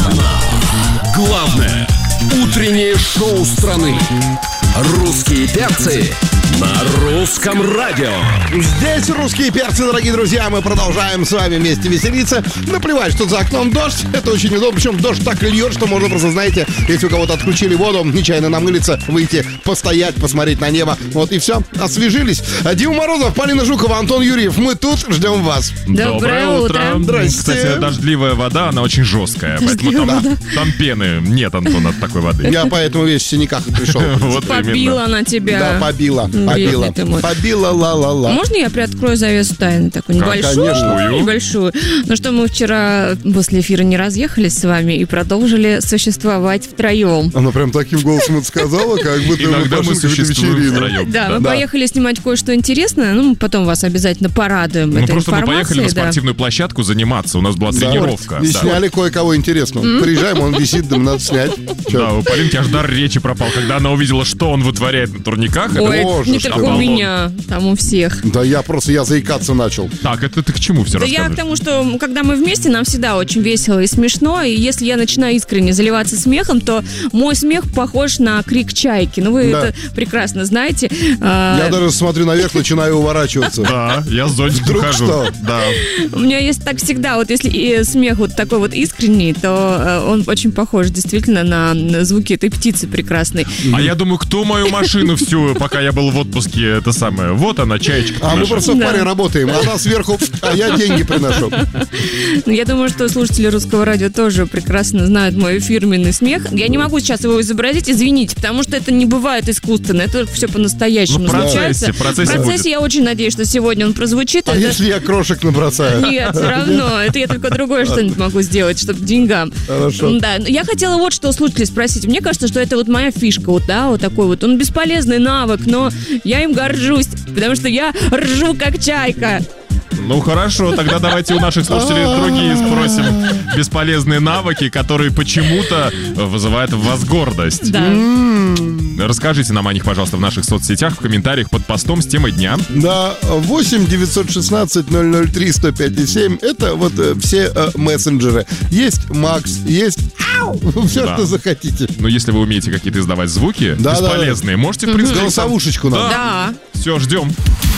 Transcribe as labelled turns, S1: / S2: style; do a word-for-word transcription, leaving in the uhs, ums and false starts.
S1: Главное утреннее шоу страны. Русские перцы на русском радио.
S2: Здесь русские перцы, дорогие друзья. Мы продолжаем с вами вместе веселиться. Наплевать, что за окном дождь. Это очень удобно. Причем дождь так льет, что можно просто, знаете, если у кого-то отключили воду, нечаянно намылиться, выйти, постоять, посмотреть на небо. Вот и все. Освежились. Дима Морозов, Полина Жукова, Антон Юрьев. Мы тут ждем вас.
S3: Доброе утро.
S2: Здрасте.
S4: Кстати, дождливая вода, она очень жесткая. Поэтому там, там пены нет, Антон, от такой воды.
S2: Я поэтому весь в синяках и пришел.
S4: Вот
S3: Побила
S4: именно.
S3: она тебя.
S2: Да, побила. Побила. Побила, ла-ла-ла.
S3: Можно я приоткрою завесу тайны такую небольшую?
S2: Конечно.
S3: Небольшую. Ну что, мы вчера после эфира не разъехались с вами и продолжили существовать втроем.
S2: Она прям таким голосом это сказала, как будто
S4: Иногда мы существуем втроем.
S3: Да, мы
S2: Да.
S3: поехали снимать кое-что интересное. Ну, мы потом вас обязательно порадуем
S4: Ну,
S3: этой
S4: просто мы
S3: информацией.
S4: поехали на
S3: да.
S4: спортивную площадку заниматься. У нас была тренировка.
S2: И
S4: Да.
S2: сняли кое-кого интересного. Приезжаем, он висит, да надо снять. Чё?
S4: Да, у Полинки аж дар речи пропал. Когда она увидела, что он вытворяет на турниках, это
S3: Ой,
S2: Боже,
S3: не
S2: что
S3: только у
S4: баллон.
S3: меня, там у всех.
S2: Да я просто, я заикаться начал.
S4: Так, это ты к чему все
S3: Да я к
S4: рассказываешь?
S3: тому, что когда мы вместе, нам всегда очень весело и смешно, и если я начинаю искренне заливаться смехом, то мой смех похож на крик чайки. Ну, вы
S2: Да.
S3: это прекрасно знаете. А,
S2: Я даже смотрю наверх, начинаю уворачиваться.
S4: Да, я с зонтиком
S2: Вдруг
S4: хожу.
S2: что?
S4: Да.
S3: У меня есть так всегда, вот если и смех вот такой вот искренний, то э, он очень похож действительно на, на звуки этой птицы прекрасной.
S4: А я думаю, кто мою машину всю, пока я был в отпуске, это самое. Вот она, чаечка.
S2: А мы
S4: наша.
S2: просто в
S3: Да.
S2: паре работаем. Она сверху, а я деньги приношу.
S3: Ну, я думаю, что слушатели русского радио тоже прекрасно знают мой фирменный смех. Я не могу сейчас его изобразить, извините, потому что это не бывает искусственно, это все по-настоящему
S4: Ну, в процессе,
S3: случается.
S4: в процессе
S3: В процессе
S4: будет.
S3: я очень надеюсь, что сегодня он прозвучит.
S2: А
S3: Это-
S2: если я крошек набросаю?
S3: Нет, все равно. Это я только другое что-нибудь могу сделать, чтобы деньгам.
S2: Хорошо.
S3: Да, я хотела вот что у слушателей спросить. Мне кажется, что это вот моя фишка, вот, да, вот такой вот. Он бесполезный навык, но я им горжусь, потому что я ржу как чайка.
S4: Ну хорошо, тогда давайте у наших слушателей другие спросим бесполезные навыки, которые почему-то вызывают в вас гордость.
S3: Да.
S4: Расскажите нам о них, пожалуйста, в наших соцсетях, в комментариях под постом с темой дня.
S2: Да, восемь девятьсот шестнадцать ноль ноль три сто пять семь. Это вот э, все э, мессенджеры. Есть Макс, есть все,
S4: Да.
S2: что захотите.
S4: Ну, если вы умеете какие-то издавать звуки
S2: Да, да,
S4: бесполезные, можете, в принципе...
S2: Голосовушечку надо.
S3: Да.
S4: Все, ждем.